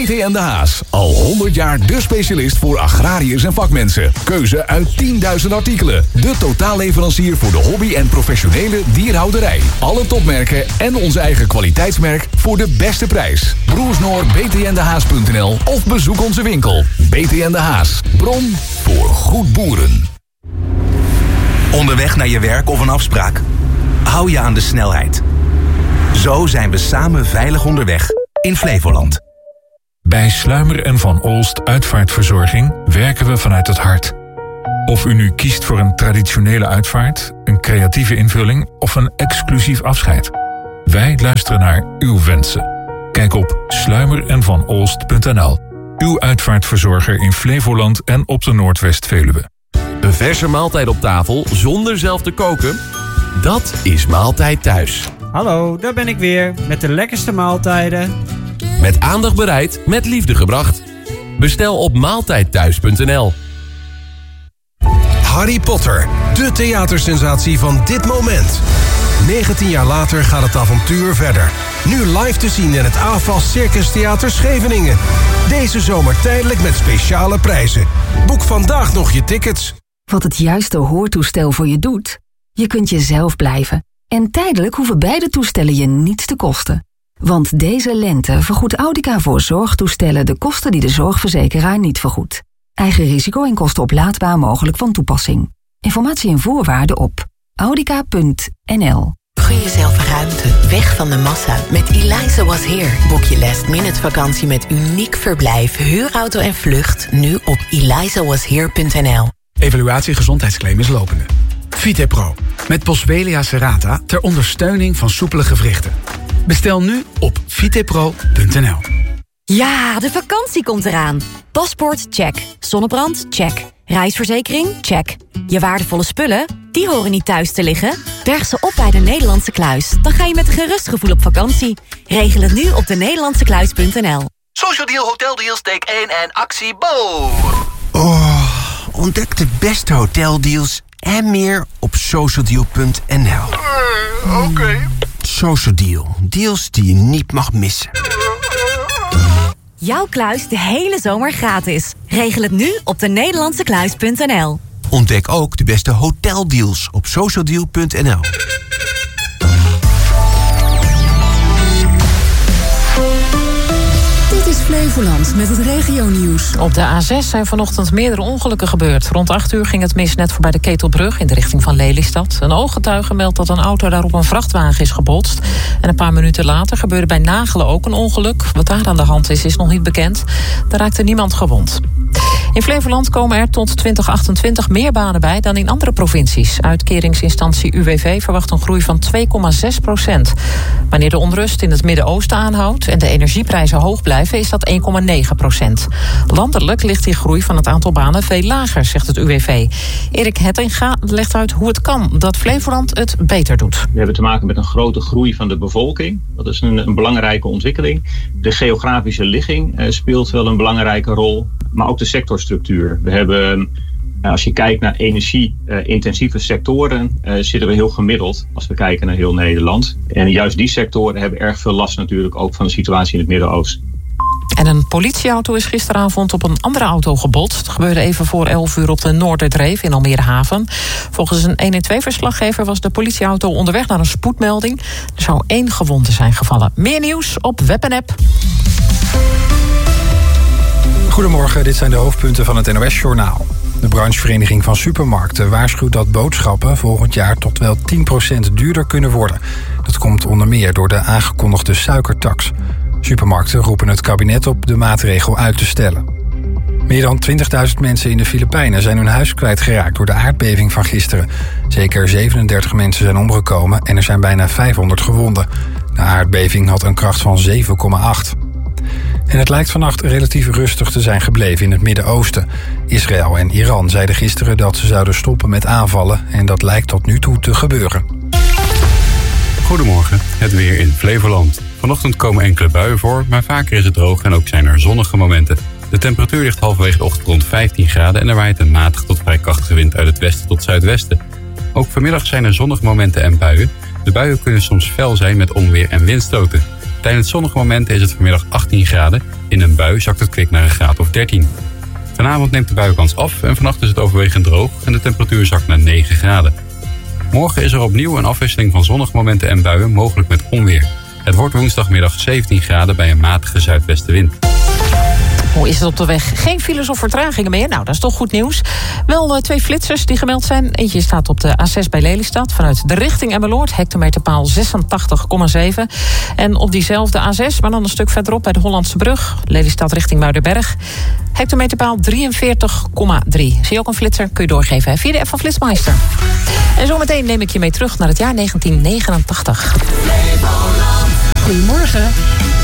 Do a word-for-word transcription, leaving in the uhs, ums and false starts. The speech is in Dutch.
B T en de Haas. Al honderd jaar de specialist voor agrariërs en vakmensen. Keuze uit tienduizend artikelen. De totaalleverancier voor de hobby- en professionele dierhouderij. Alle topmerken en onze eigen kwaliteitsmerk voor de beste prijs. Broersnoor b t n de haas punt n l of bezoek onze winkel. B T en de Haas. Bron voor goed boeren. Onderweg naar je werk of een afspraak? Hou je aan de snelheid. Zo zijn we samen veilig onderweg in Flevoland. Bij Sluimer en Van Olst Uitvaartverzorging werken we vanuit het hart. Of u nu kiest voor een traditionele uitvaart, een creatieve invulling of een exclusief afscheid. Wij luisteren naar uw wensen. Kijk op sluimer en van olst punt n l. Uw uitvaartverzorger in Flevoland en op de Noordwest-Veluwe. Een verse maaltijd op tafel zonder zelf te koken? Dat is Maaltijd Thuis. Hallo, daar ben ik weer met de lekkerste maaltijden. Met aandacht bereid, met liefde gebracht. Bestel op maaltijd thuis punt n l. Harry Potter, de theatersensatie van dit moment. negentien jaar later gaat het avontuur verder. Nu live te zien in het A F A S Circus Theater Scheveningen. Deze zomer tijdelijk met speciale prijzen. Boek vandaag nog je tickets. Wat het juiste hoortoestel voor je doet? Je kunt jezelf blijven. En tijdelijk hoeven beide toestellen je niets te kosten. Want deze lente vergoedt Audica voor zorgtoestellen de kosten die de zorgverzekeraar niet vergoedt. Eigen risico en kosten oplaadbaar mogelijk van toepassing. Informatie en voorwaarden op audica punt n l. Gun jezelf ruimte, weg van de massa. Met Eliza Was Here boek je last minute vakantie met uniek verblijf, huurauto en vlucht. Nu op eliza was here punt n l. Evaluatie gezondheidsclaim is lopende. Vitepro, met Boswellia serrata ter ondersteuning van soepele gewrichten. Bestel nu op vitepro punt n l. Ja, de vakantie komt eraan. Paspoort, check. Zonnebrand, check. Reisverzekering, check. Je waardevolle spullen, die horen niet thuis te liggen. Berg ze op bij de Nederlandse Kluis. Dan ga je met een gerust gevoel op vakantie. Regel het nu op de nederlandse kluis punt n l. Social Deal Hotel Deals, take één en actie Bo. Oh, ontdek de beste hoteldeals en meer op social deal punt n l. Uh, Oké. Okay. Social Deal. Deals die je niet mag missen. Jouw kluis de hele zomer gratis. Regel het nu op de nederlandse kluis punt n l. Ontdek ook de beste hoteldeals op social deal punt n l. Dit is Flevoland met het regionieuws. Op de A zes zijn vanochtend meerdere ongelukken gebeurd. Rond acht uur ging het mis net voorbij de Ketelbrug in de richting van Lelystad. Een ooggetuige meldt dat een auto daar op een vrachtwagen is gebotst. En een paar minuten later gebeurde bij Nagelen ook een ongeluk. Wat daar aan de hand is, is nog niet bekend. Daar raakte niemand gewond. In Flevoland komen er tot twintig achtentwintig meer banen bij dan in andere provincies. Uitkeringsinstantie U W V verwacht een groei van twee komma zes procent. Wanneer de onrust in het Midden-Oosten aanhoudt en de energieprijzen hoog blijven, is dat één komma negen procent. Landelijk ligt die groei van het aantal banen veel lager, zegt het U W V. Erik Hettinga legt uit hoe het kan dat Flevoland het beter doet. We hebben te maken met een grote groei van de bevolking. Dat is een, een belangrijke ontwikkeling. De geografische ligging uh, speelt wel een belangrijke rol. Maar ook de sectorstructuur. We hebben, als je kijkt naar energie-intensieve sectoren, uh, zitten we heel gemiddeld als we kijken naar heel Nederland. En juist die sectoren hebben erg veel last natuurlijk ook van de situatie in het Midden-Oosten. En een politieauto is gisteravond op een andere auto gebotst. Het gebeurde even voor elf uur op de Noorderdreef in Almere Haven. Volgens een honderdtwaalf-verslaggever was de politieauto onderweg naar een spoedmelding. Er zou één gewonde zijn gevallen. Meer nieuws op web en app. Goedemorgen, dit zijn de hoofdpunten van het N O S-journaal. De branchevereniging van supermarkten waarschuwt dat boodschappen volgend jaar tot wel tien procent duurder kunnen worden. Dat komt onder meer door de aangekondigde suikertax. Supermarkten roepen het kabinet op de maatregel uit te stellen. Meer dan twintigduizend mensen in de Filipijnen zijn hun huis kwijtgeraakt door de aardbeving van gisteren. Zeker zevenendertig mensen zijn omgekomen en er zijn bijna vijfhonderd gewonden. De aardbeving had een kracht van zeven komma acht. En het lijkt vannacht relatief rustig te zijn gebleven in het Midden-Oosten. Israël en Iran zeiden gisteren dat ze zouden stoppen met aanvallen en dat lijkt tot nu toe te gebeuren. Goedemorgen, het weer in Flevoland. Vanochtend komen enkele buien voor, maar vaker is het droog en ook zijn er zonnige momenten. De temperatuur ligt halverwege de ochtend rond vijftien graden en er waait een matige tot vrij krachtige wind uit het westen tot zuidwesten. Ook vanmiddag zijn er zonnige momenten en buien. De buien kunnen soms fel zijn met onweer en windstoten. Tijdens zonnige momenten is het vanmiddag achttien graden. In een bui zakt het kwik naar een graad of dertien. Vanavond neemt de buienkans af en vannacht is het overwegend droog en de temperatuur zakt naar negen graden. Morgen is er opnieuw een afwisseling van zonnige momenten en buien, mogelijk met onweer. Het wordt woensdagmiddag zeventien graden bij een matige zuidwestenwind. Hoe is het op de weg? Geen files of vertragingen meer? Nou, dat is toch goed nieuws. Wel uh, twee flitsers die gemeld zijn. Eentje staat op de A zes bij Lelystad. Vanuit de richting Emmeloord, hectometerpaal zesentachtig komma zeven. En op diezelfde A zes, maar dan een stuk verderop bij de Hollandse Brug. Lelystad richting Muidenberg. Hectometerpaal drieënveertig komma drie. Zie je ook een flitser? Kun je doorgeven hè? Via de app van Flitsmeister. En zometeen neem ik je mee terug naar het jaar negentien negenentachtig. Goedemorgen.